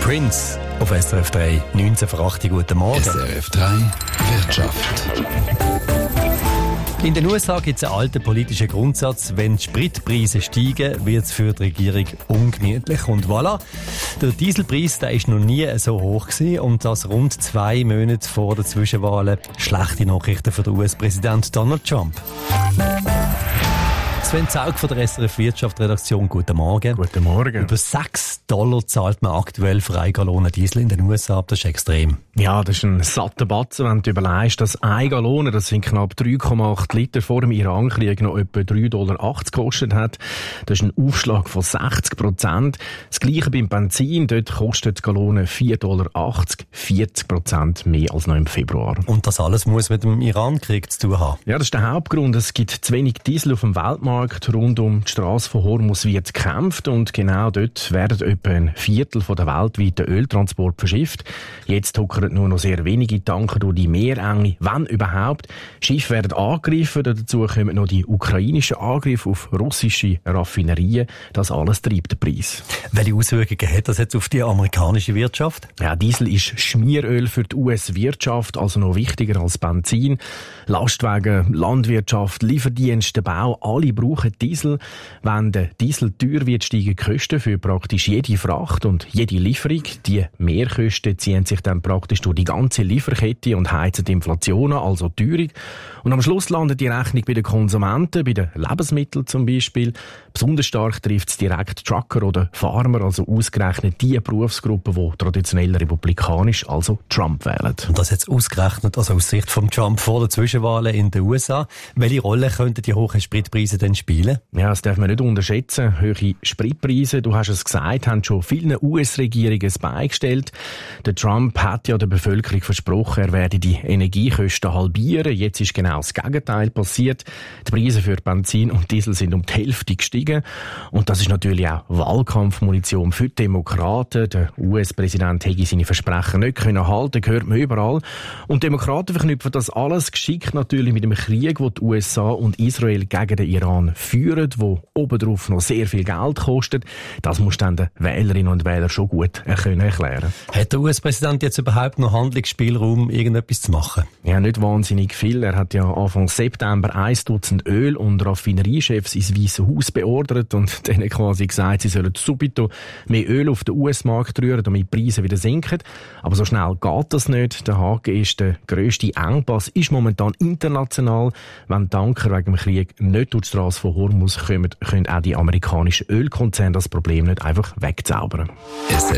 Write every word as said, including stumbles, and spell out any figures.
Prince auf S R F drei, neunzehn vor acht. Guten Morgen. S R F drei Wirtschaft. In den U S A gibt es einen alten politischen Grundsatz: Wenn die Spritpreise steigen, wird es für die Regierung ungemütlich. Und voilà, der Dieselpreis der ist noch nie so hoch gewesen, und das rund zwei Monate vor den Zwischenwahlen. Schlechte Nachrichten für den U S-Präsident Donald Trump. Sven Zaug von der S R F Wirtschaftsredaktion, guten Morgen. Guten Morgen. Über sechs Dollar zahlt man aktuell für eine Gallone Diesel in den U S A. Das ist extrem. Ja, das ist ein satter Batzen, wenn du überlegst, dass eine Gallone, das sind knapp drei Komma acht Liter, vor dem Irankrieg noch etwa drei Komma achtzig Dollar gekostet hat. Das ist ein Aufschlag von sechzig Prozent. Das Gleiche beim Benzin, dort kostet die Gallone vier Komma achtzig Dollar, vierzig Prozent mehr als noch im Februar. Und das alles muss mit dem Irankrieg zu tun haben? Ja, das ist der Hauptgrund. Es gibt zu wenig Diesel auf dem Weltmarkt. Rund um die Strasse von Hormuz wird gekämpft, und genau dort werden etwa ein Viertel von der weltweiten Öltransport verschifft. Jetzt tuckern nur noch sehr wenige Tanker durch die Meerenge, wenn überhaupt. Schiffe werden angegriffen, dazu kommen noch die ukrainischen Angriffe auf russische Raffinerien. Das alles treibt den Preis. Welche Auswirkungen hat das jetzt auf die amerikanische Wirtschaft? Ja, Diesel ist Schmieröl für die U S-Wirtschaft, also noch wichtiger als Benzin. Lastwagen, Landwirtschaft, Lieferdienste, Bau, alle brauchen Diesel. Wenn der Diesel teuer wird, steigen die Kosten für praktisch jede Fracht und jede Lieferung. Die Mehrkosten ziehen sich dann praktisch durch die ganze Lieferkette und heizen die Inflation an, also Teuerung. Und am Schluss landet die Rechnung bei den Konsumenten, bei den Lebensmitteln zum Beispiel. Besonders stark trifft es direkt Trucker oder Farmer, also ausgerechnet die Berufsgruppen, die traditionell republikanisch, also Trump wählen. Und das jetzt ausgerechnet, also aus Sicht von Trump vor den Zwischenwahlen in den U S A. Welche Rolle könnten die hohen Spritpreise denn spielen? Ja, das darf man nicht unterschätzen. Hohe Spritpreise, du hast es gesagt, haben schon vielen U S-Regierungen beigestellt. Der Trump hat ja der Bevölkerung versprochen, er werde die Energiekosten halbieren. Jetzt ist genau das Gegenteil passiert. Die Preise für Benzin und Diesel sind um die Hälfte gestiegen. Und das ist natürlich auch Wahlkampfmunition für die Demokraten. Der U S-Präsident hätte seine Versprechen nicht können halten, hört man überall. Und Demokraten verknüpfen das alles geschickt natürlich mit dem Krieg, den die U S A und Israel gegen den Iran führen, wo obendrauf noch sehr viel Geld kostet. Das muss dann den Wählerinnen und Wählern schon gut können erklären. Hat der U S-Präsident jetzt überhaupt noch Handlungsspielraum, irgendetwas zu machen? Ja, nicht wahnsinnig viel. Er hat ja Anfang September ein Dutzend Öl- und Raffineriechefs ins Weiße Haus beordert und denen quasi gesagt, sie sollen subito mehr Öl auf den U S-Markt rühren, damit die Preise wieder sinken. Aber so schnell geht das nicht. Der Haken ist, der grösste Engpass ist momentan international. Wenn Tanker wegen dem Krieg nicht durch die Strasse von Hormuz kommen, können auch die amerikanischen Ölkonzerne das Problem nicht einfach wegzaubern. S